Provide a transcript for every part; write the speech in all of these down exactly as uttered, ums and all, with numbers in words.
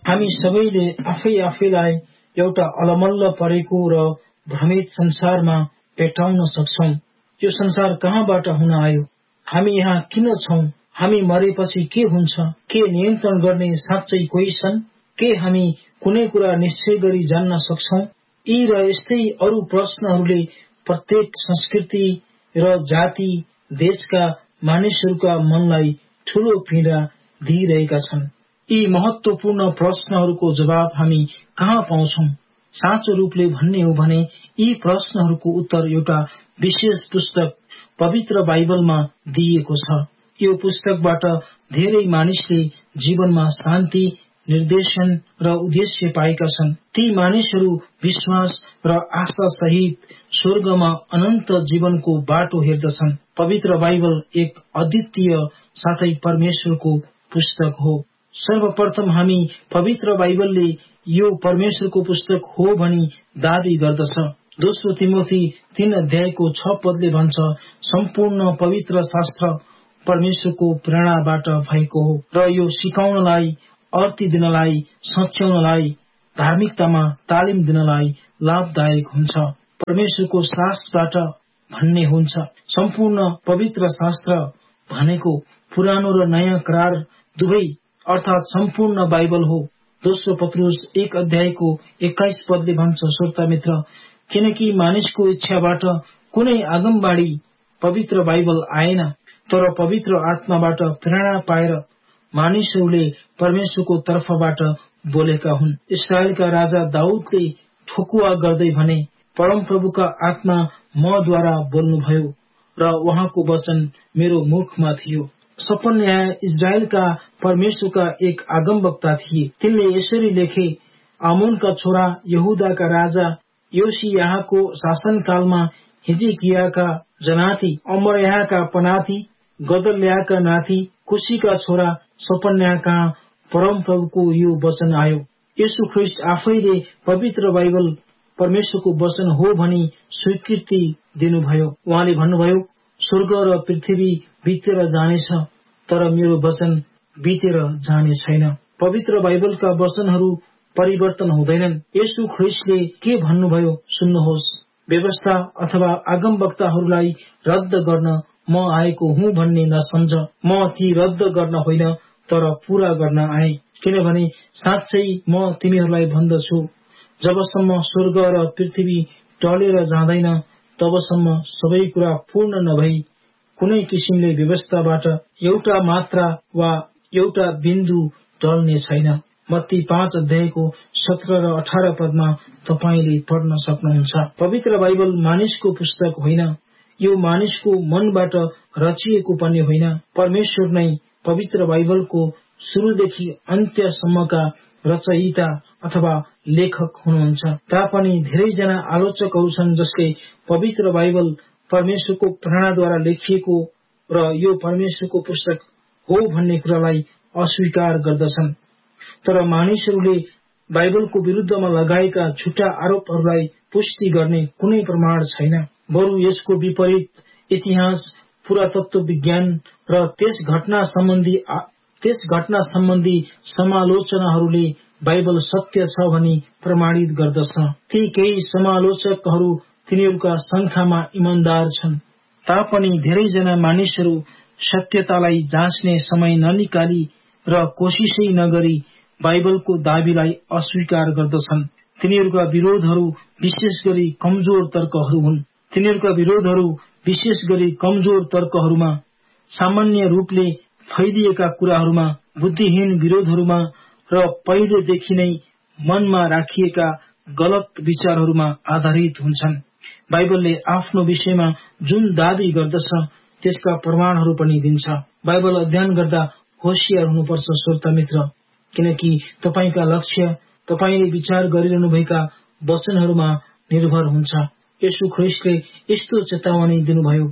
हामी सबैले आफै आफैलाई एउटा अलमल्ल परेको र भ्रमित संसारमा भेटाउन सक्छौं। यो संसार कहाँबाट हुन आयो? हामी यहाँ किन छौं? हामी मरेपछि के हुन्छ? के नियन्त्रण गर्ने साँच्चै कोही छन्? के हामी कुनै कुरा निश्चय गरी जान्न सक्छौं? यी र यस्तै अरू प्रश्नहरूले प्रत्येक संस्कृति र जाति देशका मानिसहरूका मनलाई ठूलो पीडा दिइरहेका छन्। यी महत्वपूर्ण प्रश्नहरूको जवाब हामी कहाँ पाउँछौं? साँचो रूपले भन्ने हो भने यी प्रश्नहरूको उत्तर एउटा विशेष पुस्तक पवित्र बाइबलमा दिइएको छ। यो पुस्तकबाट धेरै मानिसले जीवनमा शान्ति, निर्देशन र उद्देश्य पाएका छन्। ती मानिसहरू विश्वास र आशा सहित स्वर्गमा अनन्त जीवनको बाटो हेर्दछन्। पवित्र बाइबल एक अद्वितीय साथै परमेश्वरको पुस्तक हो। सर्वप्रथम हामी पवित्र बाइबलले यो परमेश्वरको पुस्तक हो भनी दावी गर्दछ। दोस्रो तिमोथी तीन अध्यायको छ पदले भन्छ, सम्पूर्ण पवित्र शास्त्र परमेश्वरको प्रेरणाबाट भएको हो र यो सिकाउनलाई, अर्ती दिनलाई, सच्याउनलाई, धार्मिकतामा तालिम दिनलाई लाभदायक हुन्छ। परमेश्वरको शास्त्रबाट भन्ने हुन्छ। सम्पूर्ण पवित्र शास्त्र भनेको पुरानो र नयाँ करार दुवै अर्थात सम्पूर्ण बाइबल हो। दोस्रो पत्रुस एक अध्यायको एक्काइस पदले भन्छ, श्रोता मित्र, किनकि मानिसको इच्छाबाट कुनै आगमबाणी पवित्र बाइबल आएन, तर पवित्र आत्माबाट प्रेरणा पाएर मानिसहरूले परमेश्वरको तर्फबाट बोलेका हुन्। इस्राएलका राजा दाउदले ठोकुवा गर्दै भने, परमप्रभुका आत्मा मद्वारा बोल्नुभयो र उहाँको वचन मेरो मुखमा थियो। सपन्याह इजरायलका परमेश्वरका एक आगमवक्ता थिए। तिनले यसरी लेखे, आमोनका छोरा यहुदाका राजा योसियाहको शासनकालमा हिजकियाका जनाती, अमर्याहका पनाती, गदल्याका नाति, कुशीका छोरा सपन्याह कहाँ परमप्रभुको यो वचन आयो। यीशु ख्रीष्ट आफैले पवित्र बाइबल परमेश्वरको वचन हो भनी स्वीकृति दिनुभयो। उहाँले भन्नुभयो, स्वर्ग र पृथ्वी बितेर जानेछ, तर मेरो वचन बितेर जाने छैन। पवित्र बाइबलका वचनहरू परिवर्तन हुँदैनन्। यीशु ख्रीष्टले के भन्नुभयो सुन्नुहोस्, व्यवस्था अथवा आगमवक्ताहरूलाई रद्द गर्न म आएको हुँ भन्ने नसम्झ। म ती रद्द गर्न होइन, तर पूरा गर्न आए। किनभने साँच्चै म तिमीहरूलाई भन्दछु, जबसम्म स्वर्ग र पृथ्वी टलेर जाँदैन, तबसम्म सबै कुरा पूर्ण नभई कुनै किसिमले व्यवस्थाबाट एउटा मात्रा वा एउटा बिन्दु टल्ने छैन। मत्ती पाँच अध्यायको सत्र र अठार पदमा तपाईले पढ्न सक्नुहुन्छ। पवित्र बाइबल मानिसको पुस्तक होइन, यो मानिसको मनबाट रचिएको पनि होइन। परमेश्वर नै पवित्र बाइबलको सुरुदेखि अन्त्यसम्मका रचयिता अथवा लेखक हुनुहुन्छ। तापनि धेरैजना आलोचकहरू छन् जसले पवित्र बाइबल परमेश्वरको प्रेरणाद्वारा लेखिएको र यो परमेश्वरको पुस्तक हो भन्ने कुरालाई अस्वीकार गर्दछन्। तर मानिसहरूले बाइबलको विरुद्धमा लगाएका झुटा आरोपहरूलाई पुष्टि गर्ने कुनै प्रमाण छैन। बरु यसको विपरीत इतिहास, पुरातत्व विज्ञान र त्यस घटना सम्बन्धी त्यस घटना सम्बन्धी समालोचनाहरूले बाइबल सत्य छ भनी प्रमाणित गर्दछ। ती केही समालोचकहरू तिनीहरूका संख्यामा इमानदार छन्, तापनि धेरैजना मानिसहरू सत्यतालाई जाँच्ने समय ननिकाली र कोशिशै नगरी बाइबलको दावीलाई अस्वीकार गर्दछन्। तिनीहरूका विरोधहरू विशेष गरी कमजोर तर्कहरू हुन्। तिनीहरूका विरोधहरू विशेष गरी कमजोर तर्कहरूमा, सामान्य रूपले फैलिएका कुराहरूमा, बुद्धिहीन विरोधहरूमा र पहिलेदेखि नै मनमा राखिएका गलत विचारहरूमा आधारित हुन्छन्। बाइबलले आफ्नो विषयमा जुन दावी गर्दछ त्यसका प्रमाणहरू पनि दिन्छ। बाइबल अध्ययन गर्दा होशियार हुनुपर्छ श्रोता मित्र, किनकि तपाईका लक्ष्य तपाईले विचार गरिरहनुभएका वचनहरूमा निर्भर हुन्छ। यीशु ख्रीष्टले यस्तो चेतावनी दिनुभयो,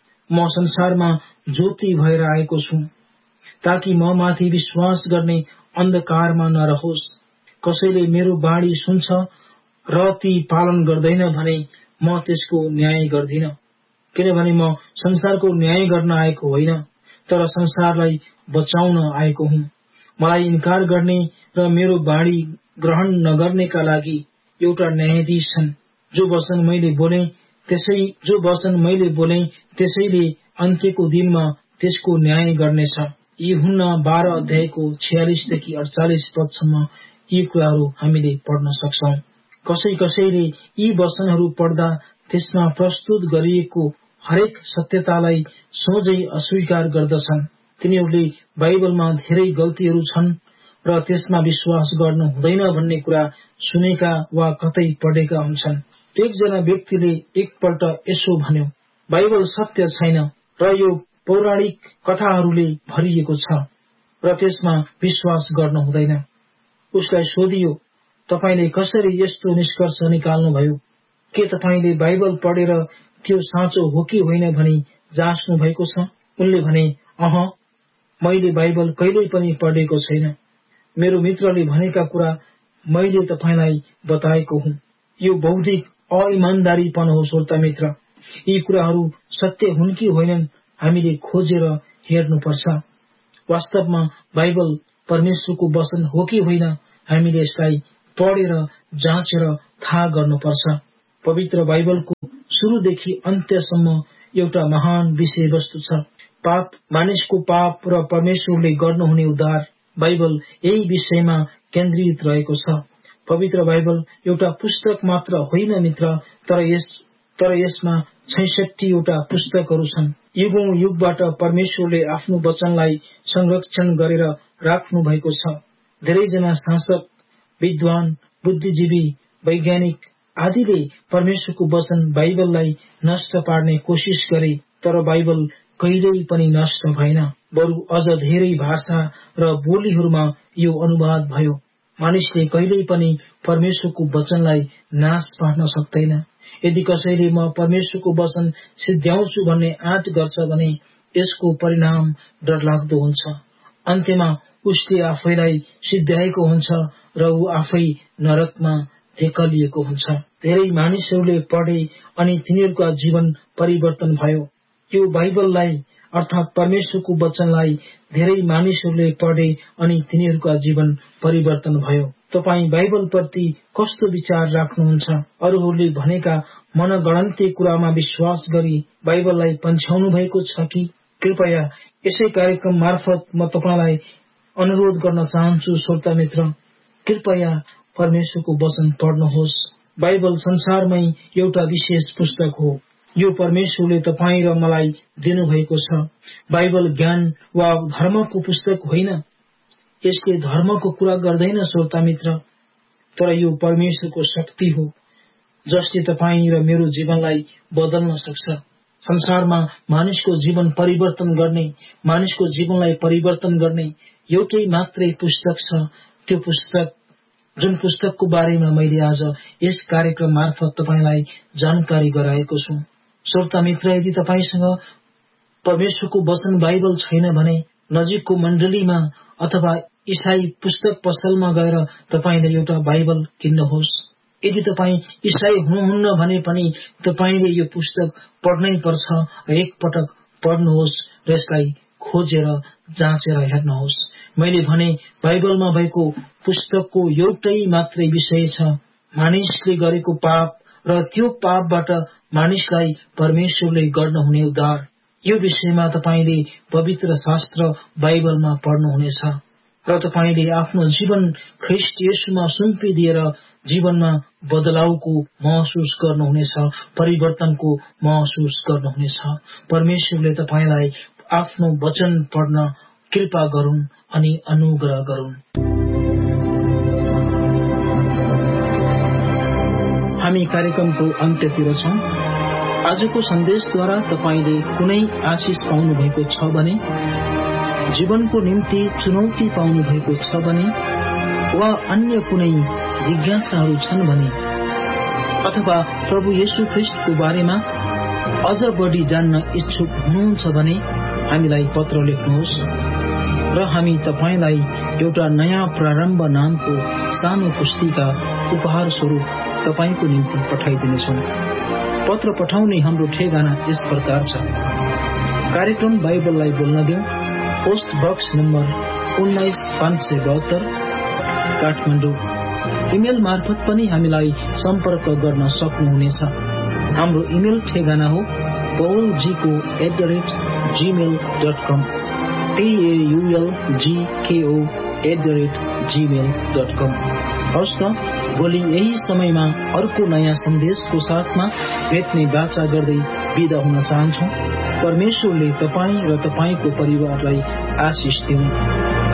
म संसारमा ज्योति भएर आएको छु, ताकि म माथि विश्वास गर्ने अन्धकारमा नरहोस्। कसैले मेरो बाणी सुन्छ र ती पालन गर्दैन भने म त्यसको न्याय गर्दिन, किनभने म संसारको न्याय गर्न आएको होइन, तर संसारलाई बचाउन आएको हुँ। मलाई इन्कार गर्ने र मेरो बाणी ग्रहण नगर्नेका लागि एउटा न्यायाधीश छन्। जो वचन मैले बोले त्यसै जो वचन मैले बोले त्यसैले अन्त्यको दिनमा त्यसको न्याय गर्नेछ। यूहन्ना बाह्र अध्यायको छयालिसदेखि अडचालिस पदसम्म यी कुराहरू हामीले पढ्न सक्छौं। कसै कसैले यी वचनहरू पढ्दा त्यसमा प्रस्तुत गरिएको हरेक सत्यतालाई सोझै अस्वीकार गर्दछन्। तिनीहरूले बाइबलमा धेरै गल्तीहरू छन् र त्यसमा विश्वास गर्नु हुँदैन भन्ने कुरा सुनेका वा कतै पढेका हुन्छन्। एकजना व्यक्तिले एकपल्ट यसो भन्यो, बाइबल सत्य छैन र यो पौराणिक कथाहरूले भरिएको छ र त्यसमा विश्वास गर्नु हुँदैन। उसलाई सोधियो, तपाईले कसरी यस्तो निष्कर्ष निकाल्नुभयो? के तपाईले बाइबल पढेर त्यो साँचो हो कि होइन भनी जाँच्नु भएको छ? उनले भने, अह, मैले बाइबल कहिल्यै पनि पढेको छैन। मेरो मित्रले भनेका कुरा मैले तपाईलाई बताएको हुँ। यो बौद्धिक अइमानदारीपन हो श्रोता मित्र। यी कुराहरू सत्य हुन् कि होइनन् हामीले खोजेर हेर्नुपर्छ। वास्तवमा बाइबल परमेश्वरको वचन हो कि होइन हामीले यसलाई पढेर जाँचेर थाहा गर्नुपर्छ। पवित्र बाइबलको सुरुदेखि अन्त्यसम्म एउटा महान विषयवस्तु छ, पाप, मानिसको पाप र परमेश्वरले गर्नुहुने उद्धार। बाइबल यही विषयमा केन्द्रित रहेको छ। पवित्र बाइबल एउटा पुस्तक मात्र होइन मित्र, तर यस तर यसमा छैसठीवटा पुस्तकहरू छन्। युगौं युगबाट परमेश्वरले आफ्नो वचनलाई संरक्षण गरेर राख्नु भएको छ। धेरैजना शासक, विद्वान, बुद्धिजीवी, वैज्ञानिक आदिले परमेश्वरको वचन बाइबललाई नष्ट पार्ने कोशिश गरे, तर बाइबल कहिल्यै पनि नष्ट भएन। बरु अझ धेरै भाषा र बोलीहरूमा यो अनुवाद भयो। मानिसले कहिल्यै पनि परमेश्वरको वचनलाई नाश पार्न सक्दैन। यदि कसैले म परमेश्वरको वचन सिद्ध्याउँछु भन्ने आँट गर्छ भने यसको परिणाम डरलाग्दो हुन्छ। अन्त्यमा उसले आफैलाई सिद्ध्याएको हुन्छ र ऊ आफै नरकमा धकेलिएको हुन्छ। धेरै मानिसहरूले पढे अनि तिनीहरूका जीवन परिवर्तन भयो। यो बाइबललाई अर्थात परमेश्वरको वचनलाई धेरै मानिसहरूले पढे अनि तिनीहरूका जीवन परिवर्तन भयो। तपाई बाइबल प्रति कस्तो विचार राख्नुहुन्छ? अरूहरूले भनेका मनगणन्ती कुरामा विश्वास गरी बाइबललाई पन्छ्याउनु भएको छ कि? कृपया यसै कार्यक्रम मार्फत म तपाईलाई अनुरोध गर्न चाहन्छु श्रोता मित्र, कृपया परमेश्वरको वचन पढ्नुहोस्। बाइबल संसारमै एउटा विशेष पुस्तक हो। यो परमेश्वरले तपाईँ र मलाई दिनुभएको छ। बाइबल ज्ञान वा धर्मको पुस्तक होइन। यसले धर्मको कुरा गर्दैन श्रोता मित्र, तर यो परमेश्वरको शक्ति हो जसले तपाईँ र मेरो जीवनलाई बदल्न सक्छ। संसारमा मानिसको जीवन परिवर्तन गर्ने, मानिसको जीवनलाई परिवर्तन गर्ने एउटै मात्रै पुस्तक छ। त्यो पुस्तक जुन पुस्तकको बारेमा मैले आज यस कार्यक्रम मार्फत तपाईलाई जानकारी गराएको छु। श्रोता मित्र, यदि तपाईसँग परमेश्वरको वचन बाइबल छैन भने नजिकको मण्डलीमा अथवा ईसाई पुस्तक पसलमा गएर तपाईले एउटा बाइबल किन्नुहोस्। यदि तपाईँ ईसाई हुनुहुन्न भने पनि तपाईले यो पुस्तक पढ्नै पर्छ र एकपटक पढ्नुहोस् र यसलाई खोजेर जाँचेर हेर्नुहोस्। मैले भने बाइबलमा भएको पुस्तकको एउटै मात्रै विषय छ, मानिसले गरेको पाप र त्यो पापबाट मानिसलाई परमेश्वरले गर्नुहुने उद्धार। यो विषयमा तपाईले पवित्र शास्त्र बाइबलमा पढ्नुहुनेछ र तपाईले आफ्नो जीवन ख्रीष्ट येशूमा सुम्पिदिएर जीवनमा बदलावको महसुस गर्नुहुनेछ, परिवर्तनको महसुस गर्नुहुनेछ। परमेश्वरले तपाईलाई आफ्नो वचन पढ्न कृपा गरून् अनि अनुग्रह गरून्। हामी कार्यक्रमको अन्त्यतिर छौं। आजको सन्देशद्वारा तपाईले कुनै आशिष पाउनु भएको छ भने, जीवनको निम्ति चुनौती पाउनु भएको छ भने, वा अन्य कुनै जिज्ञासाहरू छन् भने, अथवा प्रभु येशू ख्रीष्टको बारेमा अझ बढी जान्न इच्छुक हुनुहुन्छ भने हामीलाई पत्र लेख्नुहोस् र हामी तपाईलाई एउटा नयाँ प्रारम्भ नामको सानो पुस्तिका उपहार स्वरूप तपाईको निम्ति पठाइदिनेछौँ। पत्र पठाउने हाम्रो ठेगाना यस प्रकार छ। कार्यक्रम बाइबललाई बोल्न दिउँ, पोस्ट बक्स नम्बर उन्नाइस पाँच सय बहत्तर, काठमाडौँ। इमेल मार्फत पनि हामीलाई सम्पर्क गर्न सक्नुहुनेछ। हाम्रो इमेल ठेगाना हो paulgko at the rate Gmail dot com paulgko at the rate Gmail dot कम। हवस् त, भोलि यही समयमा अर्को नयाँ सन्देशको साथमा भेट्ने बाचा गर्दै बिदा हुन चाहन्छौ। परमेश्वरले तपाईँ र तपाईँको परिवारलाई आशिष दिउन्।